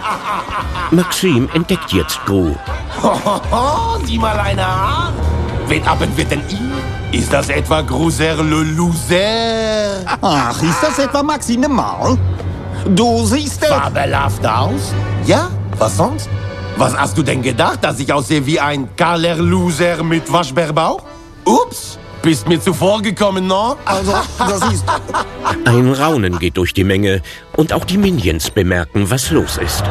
Maxim entdeckt jetzt Gru. Sieh mal einer an. Wen haben wir denn hier? Ist das etwa Gruser le Loser? Ach, ist das etwa Maxim de Mal? Du siehst... Fabelhaft aus? Ja, was sonst? Was hast du denn gedacht, dass ich aussehe wie ein kahler Loser mit Waschbärbauch? Ups, bist mir zuvor gekommen, no? Also, das ist... Ein Raunen geht durch die Menge und auch die Minions bemerken, was los ist.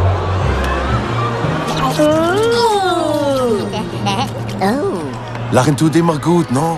Lachen tut immer gut, no?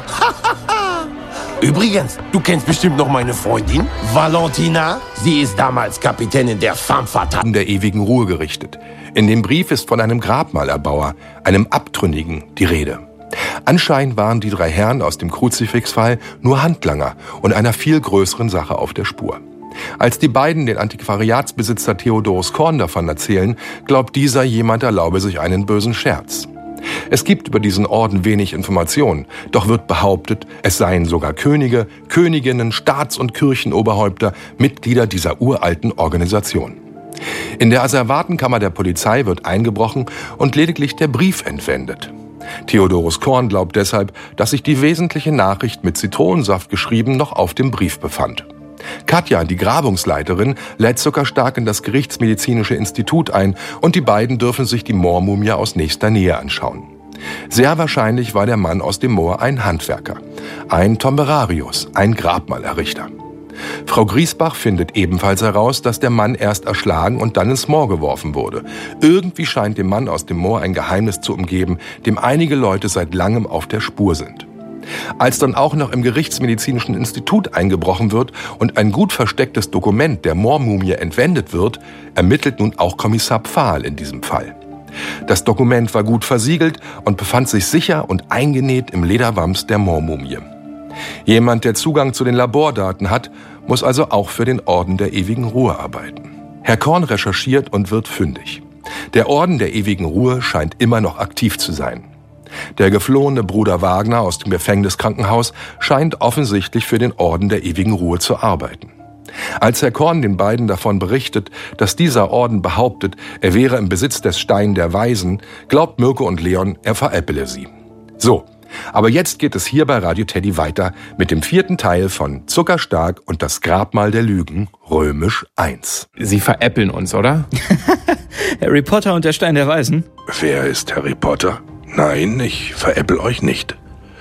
Übrigens, du kennst bestimmt noch meine Freundin, Valentina. Sie ist damals Kapitänin der Femme Fatale. Der ewigen Ruhe gerichtet. In dem Brief ist von einem Grabmalerbauer, einem Abtrünnigen, die Rede. Anscheinend waren die 3 Herren aus dem Kruzifixfall nur Handlanger und einer viel größeren Sache auf der Spur. Als die beiden den Antiquariatsbesitzer Theodorus Korn davon erzählen, glaubt dieser, jemand erlaube sich einen bösen Scherz. Es gibt über diesen Orden wenig Informationen, doch wird behauptet, es seien sogar Könige, Königinnen, Staats- und Kirchenoberhäupter Mitglieder dieser uralten Organisation. In der Asservatenkammer der Polizei wird eingebrochen und lediglich der Brief entwendet. Theodorus Korn glaubt deshalb, dass sich die wesentliche Nachricht mit Zitronensaft geschrieben noch auf dem Brief befand. Katja, die Grabungsleiterin, lädt Zuckerstark in das Gerichtsmedizinische Institut ein und die beiden dürfen sich die Moormumie aus nächster Nähe anschauen. Sehr wahrscheinlich war der Mann aus dem Moor ein Handwerker, ein Tomberarius, ein Grabmalerrichter. Frau Griesbach findet ebenfalls heraus, dass der Mann erst erschlagen und dann ins Moor geworfen wurde. Irgendwie scheint dem Mann aus dem Moor ein Geheimnis zu umgeben, dem einige Leute seit langem auf der Spur sind. Als dann auch noch im Gerichtsmedizinischen Institut eingebrochen wird und ein gut verstecktes Dokument der Moormumie entwendet wird, ermittelt nun auch Kommissar Pfahl in diesem Fall. Das Dokument war gut versiegelt und befand sich sicher und eingenäht im Lederwams der Moormumie. Jemand, der Zugang zu den Labordaten hat, muss also auch für den Orden der ewigen Ruhe arbeiten. Herr Korn recherchiert und wird fündig. Der Orden der ewigen Ruhe scheint immer noch aktiv zu sein. Der geflohene Bruder Wagner aus dem Gefängniskrankenhaus scheint offensichtlich für den Orden der ewigen Ruhe zu arbeiten. Als Herr Korn den beiden davon berichtet, dass dieser Orden behauptet, er wäre im Besitz des Stein der Weisen, glaubt Mirko und Leon, er veräppele sie. So, aber jetzt geht es hier bei Radio Teddy weiter mit dem 4. Teil von Zuckerstark und das Grabmal der Lügen, römisch 1. Sie veräppeln uns, oder? Harry Potter und der Stein der Weisen? Wer ist Harry Potter? Nein, ich veräppel euch nicht.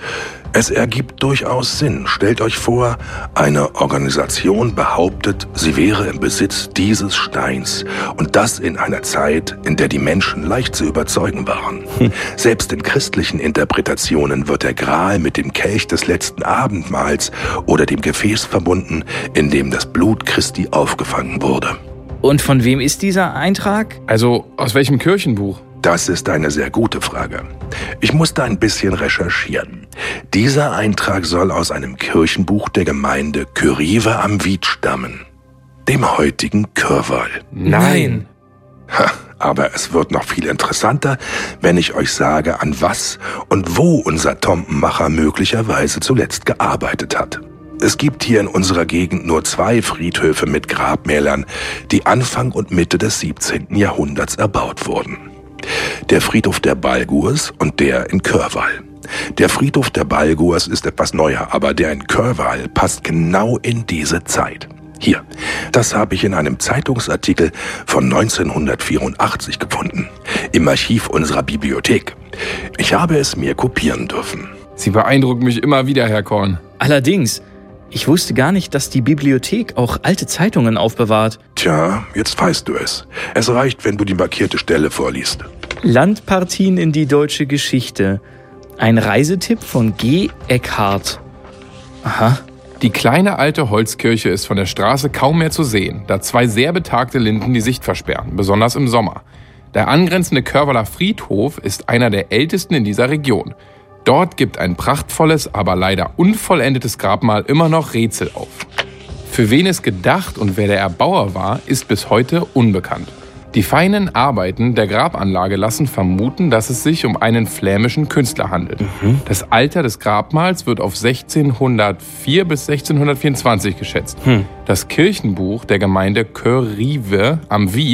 Es ergibt durchaus Sinn. Stellt euch vor, eine Organisation behauptet, sie wäre im Besitz dieses Steins. Und das in einer Zeit, in der die Menschen leicht zu überzeugen waren. Selbst in christlichen Interpretationen wird der Gral mit dem Kelch des letzten Abendmahls oder dem Gefäß verbunden, in dem das Blut Christi aufgefangen wurde. Und von wem ist dieser Eintrag? Also, aus welchem Kirchenbuch? Das ist eine sehr gute Frage. Ich musste ein bisschen recherchieren. Dieser Eintrag soll aus einem Kirchenbuch der Gemeinde Kyrive am Wied stammen, dem heutigen Kürval. Nein! Aber es wird noch viel interessanter, wenn ich euch sage, an was und wo unser Tombenmacher möglicherweise zuletzt gearbeitet hat. Es gibt hier in unserer Gegend nur 2 Friedhöfe mit Grabmälern, die Anfang und Mitte des 17. Jahrhunderts erbaut wurden. Der Friedhof der Balgurs und der in Kürval. Der Friedhof der Balgurs ist etwas neuer, aber der in Kürval passt genau in diese Zeit. Hier, das habe ich in einem Zeitungsartikel von 1984 gefunden, im Archiv unserer Bibliothek. Ich habe es mir kopieren dürfen. Sie beeindrucken mich immer wieder, Herr Korn. Allerdings, ich wusste gar nicht, dass die Bibliothek auch alte Zeitungen aufbewahrt. Tja, jetzt weißt du es. Es reicht, wenn du die markierte Stelle vorliest. Landpartien in die deutsche Geschichte. Ein Reisetipp von G. Eckhardt. Aha. Die kleine alte Holzkirche ist von der Straße kaum mehr zu sehen, da 2 sehr betagte Linden die Sicht versperren, besonders im Sommer. Der angrenzende Kürvaler Friedhof ist einer der ältesten in dieser Region. Dort gibt ein prachtvolles, aber leider unvollendetes Grabmal immer noch Rätsel auf. Für wen es gedacht und wer der Erbauer war, ist bis heute unbekannt. Die feinen Arbeiten der Grabanlage lassen vermuten, dass es sich um einen flämischen Künstler handelt. Das Alter des Grabmals wird auf 1604 bis 1624 geschätzt. Das Kirchenbuch der Gemeinde Kyrive am Wied